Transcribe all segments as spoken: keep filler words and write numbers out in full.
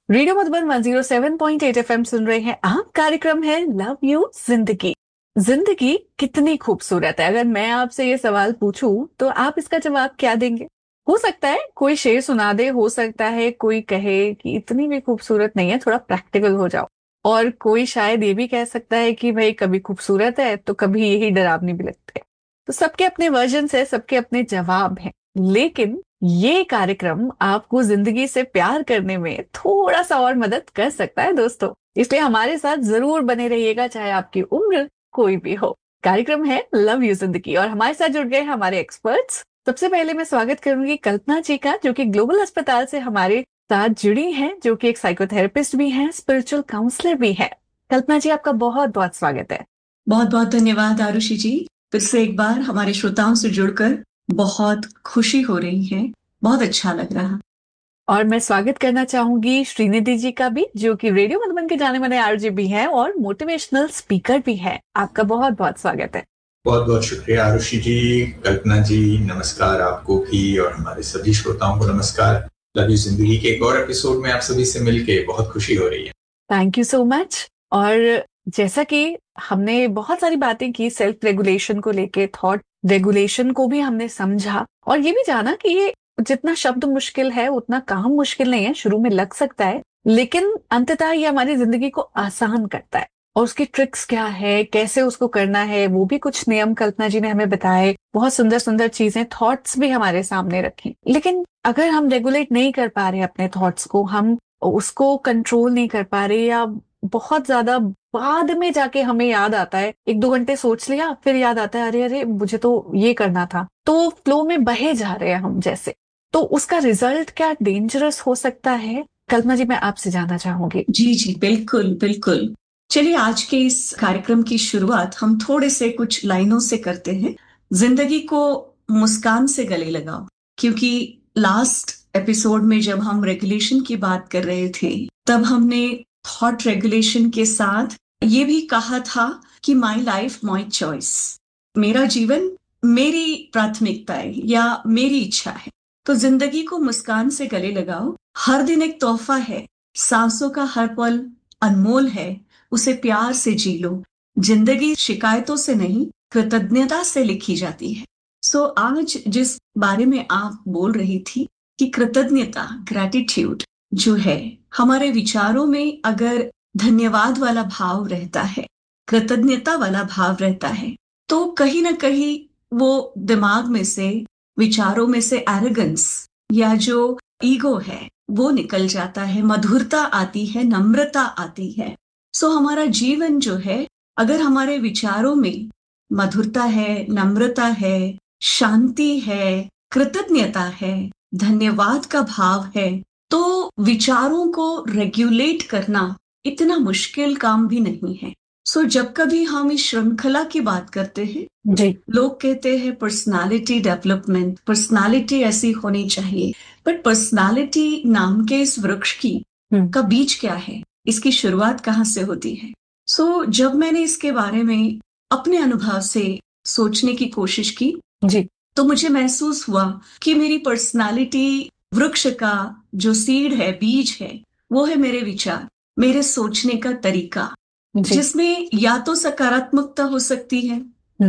Radio Madhuban one zero seven point eight FM सुन रहे हैं आप। कार्यक्रम है लव यू जिंदगी। जिंदगी कितनी खूबसूरत है। अगर मैं आपसे ये सवाल पूछूं तो आप इसका जवाब क्या देंगे? हो सकता है कोई शेर सुना दे, हो सकता है कोई कहे कि इतनी भी खूबसूरत नहीं है, थोड़ा प्रैक्टिकल हो जाओ। और कोई शायद ये भी कह सकता है कि भाई कभी खूबसूरत है तो कभी यही डरावनी भी लगती है। तो सबके अपने वर्जन है, सबके अपने जवाब हैं। लेकिन ये कार्यक्रम आपको जिंदगी से प्यार करने में थोड़ा सा और मदद कर सकता है दोस्तों। इसलिए हमारे साथ जरूर बने रहिएगा, चाहे आपकी उम्र कोई भी हो। कार्यक्रम है लव यू जिंदगी और हमारे साथ जुड़ गए हैं हमारे एक्सपर्ट्स। सबसे पहले मैं स्वागत करूंगी कल्पना जी का, जो कि ग्लोबल अस्पताल से हमारे साथ जुड़ी हैं, जो कि एक साइकोथेरेपिस्ट भी हैं, स्पिरिचुअल काउंसलर भी है। कल्पना जी, आपका बहुत बहुत स्वागत है। बहुत बहुत धन्यवाद आरुषि जी। फिर से एक बार हमारे श्रोताओं से जुड़कर बहुत खुशी हो रही है, बहुत अच्छा लग रहा। और मैं स्वागत करना चाहूंगी श्रीनिधि जी का भी, जो कि रेडियो मधुबन के जाने माने आरजे भी हैं और मोटिवेशनल स्पीकर भी है। आपका बहुत बहुत स्वागत है। बहुत बहुत शुक्रिया आरुषि जी, कल्पना जी, नमस्कार आपको भी और हमारे सभी श्रोताओं को नमस्कार। लव यू जिंदगी के एक और एपिसोड में आप सभी से मिलके बहुत खुशी हो रही है। Thank you so much. और जैसा कि हमने बहुत सारी बातें की सेल्फ रेगुलेशन को लेके, थॉट रेगुलेशन को भी हमने समझा और ये भी जाना कि ये जितना शब्द मुश्किल है उतना काम मुश्किल नहीं है। शुरू में लग सकता है, लेकिन अंततः ये हमारी जिंदगी को आसान करता है। और उसकी ट्रिक्स क्या है, कैसे उसको करना है, वो भी कुछ नियम कल्पना जी ने हमें बताए। बहुत सुंदर सुंदर चीजें, थॉट्स भी हमारे सामने रखी। लेकिन अगर हम रेगुलेट नहीं कर पा रहे अपने थॉट्स को, हम उसको कंट्रोल नहीं कर पा रहे, या बहुत ज्यादा बाद में जाके हमें याद आता है, एक दो घंटे सोच लिया फिर याद आता है अरे अरे मुझे तो ये करना था, तो फ्लो में बहे जा रहे हैं हम जैसे, तो उसका रिजल्ट क्या डेंजरस हो सकता है? कल्पना जी, मैं आपसे जानना चाहूंगी। जी जी, बिल्कुल बिल्कुल। चलिए आज के इस कार्यक्रम की शुरुआत हम थोड़े से कुछ लाइनों से करते हैं। जिंदगी को मुस्कान से गले लगाओ, क्योंकि लास्ट एपिसोड में जब हम रेगुलेशन की बात कर रहे थे तब हमने थॉट रेगुलेशन के साथ ये भी कहा था कि माई लाइफ माई चॉइस, मेरा जीवन मेरी प्राथमिकता है या मेरी इच्छा है। तो जिंदगी को मुस्कान से गले लगाओ। हर दिन एक तोहफा है, सांसों का हर पल अनमोल है, उसे प्यार से जी लो। जिंदगी शिकायतों से नहीं, कृतज्ञता से लिखी जाती है। सो so, आज जिस बारे में आप बोल रही थी कि कृतज्ञता, ग्रैटिट्यूड जो है, हमारे विचारों में अगर धन्यवाद वाला भाव रहता है, कृतज्ञता वाला भाव रहता है, तो कहीं ना कहीं वो दिमाग में से, विचारों में से एरोगेंस या जो ईगो है वो निकल जाता है, मधुरता आती है, नम्रता आती है। सो हमारा जीवन जो है, अगर हमारे विचारों में मधुरता है, नम्रता है, शांति है, कृतज्ञता है, धन्यवाद का भाव है, तो विचारों को रेगुलेट करना इतना मुश्किल काम भी नहीं है। सो so, जब कभी हम इस श्रृंखला की बात करते हैं जी, लोग कहते हैं पर्सनालिटी डेवलपमेंट, पर्सनालिटी ऐसी होनी चाहिए, बट पर्सनालिटी नाम के इस वृक्ष की का बीज क्या है, इसकी शुरुआत कहाँ से होती है? सो so, जब मैंने इसके बारे में अपने अनुभव से सोचने की कोशिश की जी, तो मुझे महसूस हुआ कि मेरी पर्सनालिटी वृक्ष का जो सीड है, बीज है, वो है मेरे विचार, मेरे सोचने का तरीका, जिसमें या तो सकारात्मकता हो सकती है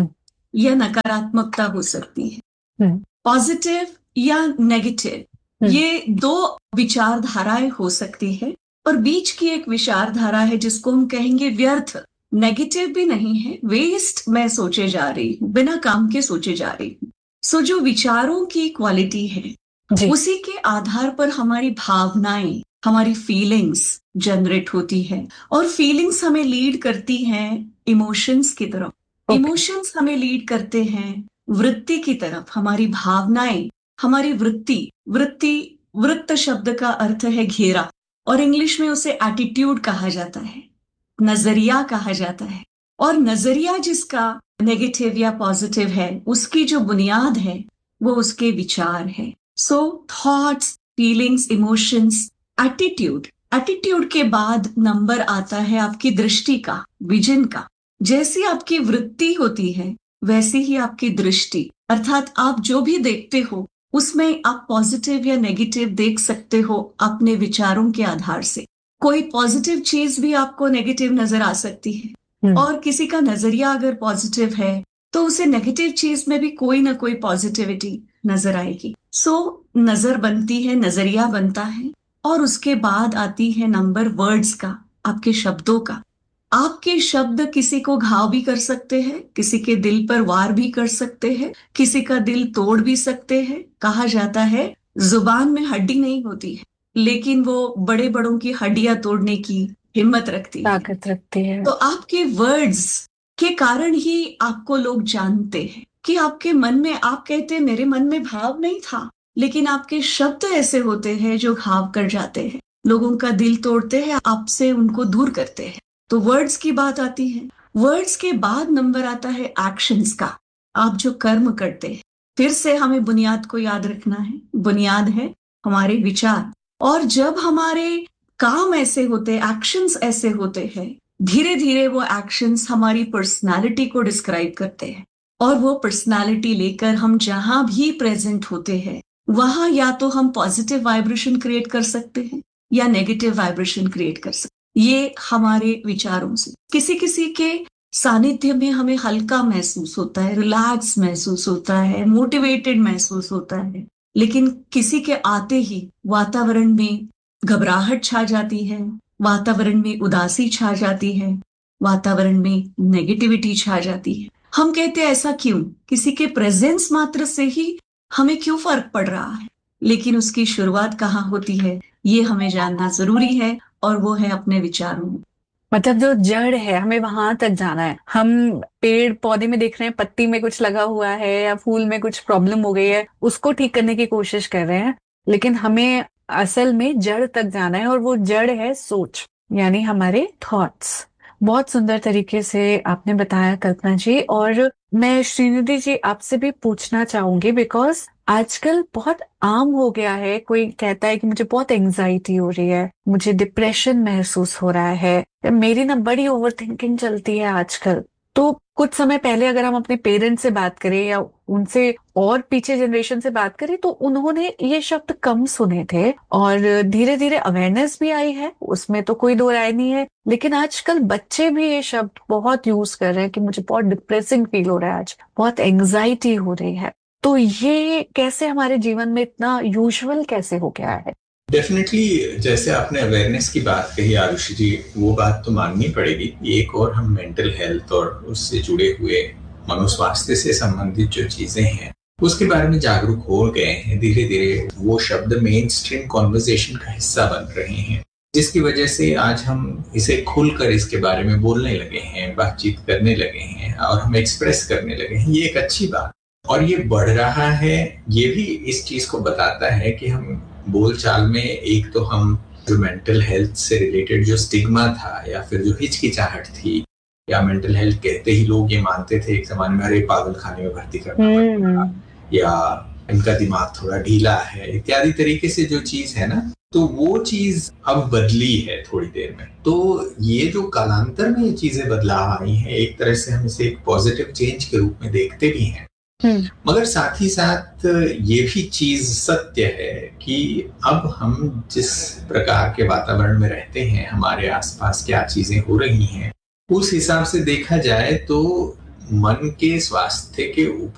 या नकारात्मकता हो सकती है, पॉजिटिव या नेगेटिव, ये दो विचारधाराएं हो सकती है। और बीच की एक विचारधारा है जिसको हम कहेंगे व्यर्थ, नेगेटिव भी नहीं है, वेस्ट मैं सोचे जा रही हूँ, बिना काम के सोचे जा रही हूँ। सो जो विचारों की क्वालिटी है उसी के आधार पर हमारी भावनाएं, हमारी फीलिंग्स जनरेट होती है, और फीलिंग्स हमें लीड करती हैं इमोशंस की तरफ, इमोशंस okay. हमें लीड करते हैं वृत्ति की तरफ, हमारी भावनाएं, हमारी वृत्ति, वृत्ति वृत्त शब्द का अर्थ है घेरा, और इंग्लिश में उसे एटीट्यूड कहा जाता है, नजरिया कहा जाता है। और नजरिया जिसका नेगेटिव या पॉजिटिव है, उसकी जो बुनियाद है वो उसके विचार है। सो thoughts, feelings, emotions, attitude, attitude के बाद नंबर आता है आपकी दृष्टि का, विजन का। जैसी आपकी वृत्ति होती है वैसी ही आपकी दृष्टि, अर्थात आप जो भी देखते हो उसमें आप पॉजिटिव या नेगेटिव देख सकते हो अपने विचारों के आधार से। कोई पॉजिटिव चीज भी आपको नेगेटिव नजर आ सकती है और किसी का नजरिया अगर पॉजिटिव है तो उसे नेगेटिव चीज में भी कोई ना कोई पॉजिटिविटी नजर आएगी। सो so, नजर बनती है, नजरिया बनता है और उसके बाद आती है नंबर वर्ड्स का, आपके शब्दों का। आपके शब्द किसी को घाव भी कर सकते हैं, किसी के दिल पर वार भी कर सकते हैं, किसी का दिल तोड़ भी सकते हैं। कहा जाता है जुबान में हड्डी नहीं होती है लेकिन वो बड़े बड़ों की हड्डियां तोड़ने की हिम्मत रखती है, ताकत रखती है। तो आपके वर्ड्स के कारण ही आपको लोग जानते हैं कि आपके मन में, आप कहते हैं मेरे मन में भाव नहीं था, लेकिन आपके शब्द ऐसे होते हैं जो घाव कर जाते हैं, लोगों का दिल तोड़ते हैं, आपसे उनको दूर करते हैं। तो वर्ड्स की बात आती है। वर्ड्स के बाद नंबर आता है एक्शंस का, आप जो कर्म करते हैं। फिर से हमें बुनियाद को याद रखना है, बुनियाद है हमारे विचार। और जब हमारे काम ऐसे होते, एक्शंस ऐसे होते हैं, धीरे धीरे वो एक्शंस हमारी पर्सनालिटी को डिस्क्राइब करते हैं और वो पर्सनालिटी लेकर हम जहां भी प्रेजेंट होते हैं वहां या तो हम पॉजिटिव वाइब्रेशन क्रिएट कर सकते हैं या नेगेटिव वाइब्रेशन क्रिएट कर सकते हैं। ये हमारे विचारों से। किसी किसी के सानिध्य में हमें हल्का महसूस होता है, रिलैक्स महसूस होता है, मोटिवेटेड महसूस होता है, लेकिन किसी के आते ही वातावरण में घबराहट छा जाती है, वातावरण में उदासी छा जाती है, वातावरण में नेगेटिविटी छा जाती है। हम कहते हैं ऐसा क्यों? किसी के प्रेजेंस मात्र से ही हमें क्यों फर्क पड़ रहा है? लेकिन उसकी शुरुआत कहाँ होती है ये हमें जानना जरूरी है और वो है अपने विचारों में। मतलब जो जड़ है हमें वहां तक जाना है। हम पेड़ पौधे में देख रहे हैं पत्ती में कुछ लगा हुआ है या फूल में कुछ प्रॉब्लम हो गई है, उसको ठीक करने की कोशिश कर रहे हैं, लेकिन हमें असल में जड़ तक जाना है और वो जड़ है सोच, यानी हमारे थॉट्स। बहुत सुंदर तरीके से आपने बताया कल्पना जी। और मैं श्रीनिधि जी आपसे भी पूछना चाहूंगी, बिकॉज आजकल बहुत आम हो गया है, कोई कहता है कि मुझे बहुत एंजाइटी हो रही है, मुझे डिप्रेशन महसूस हो रहा है, मेरी ना बड़ी ओवर थिंकिंग चलती है आजकल। तो कुछ समय पहले अगर हम अपने पेरेंट्स से बात करें या उनसे और पीछे जनरेशन से बात करें तो उन्होंने ये शब्द कम सुने थे और धीरे धीरे अवेयरनेस भी आई है, उसमें तो कोई दो राय नहीं है। लेकिन आजकल बच्चे भी ये शब्द बहुत यूज कर रहे हैं कि मुझे बहुत डिप्रेसिंग फील हो रहा है, आज बहुत एंजाइटी हो रही है। तो ये कैसे हमारे जीवन में इतना यूजुअल कैसे हो गया है? डेफिनेटली, जैसे आपने अवेयरनेस की बात कही आरुषि जी, वो बात तो माननी पड़ेगी। एक और हम मेंटल हेल्थ और उससे जुड़े हुए मनोस्वास्थ्य से संबंधित जो चीजें हैं उसके बारे में जागरूक हो गए हैं। धीरे धीरे वो शब्द मेन स्ट्रीम कॉन्वर्सेशन का हिस्सा बन रहे हैं, जिसकी वजह से आज हम इसे खुलकर इसके बारे में बोलने लगे हैं, बातचीत करने लगे हैं और हम एक्सप्रेस करने लगे हैं। ये एक अच्छी बात, और ये बढ़ रहा है। ये भी इस चीज को बताता है कि हम बोलचाल में, एक तो हम जो मेंटल हेल्थ से रिलेटेड जो स्टिग्मा था या फिर जो हिचकिचाहट थी, या मेंटल हेल्थ कहते ही लोग ये मानते थे एक जमाने में अरे पागल खाने में भर्ती करना पड़ेगा या इनका दिमाग थोड़ा ढीला है इत्यादि तरीके से जो चीज है ना, तो वो चीज अब बदली है थोड़ी देर में। तो ये जो कालांतर में ये चीजें बदलाव आई हैं, एक तरह से हम इसे एक पॉजिटिव चेंज के रूप में देखते भी हैं। मगर साथ ही साथ ये भी चीज सत्य है कि अब हम जिस प्रकार के वातावरण में रहते हैं, हमारे आसपास क्या चीजें हो रही हैं, उस हिसाब से देखा जाए तो मन के स्वास्थ्य के ऊपर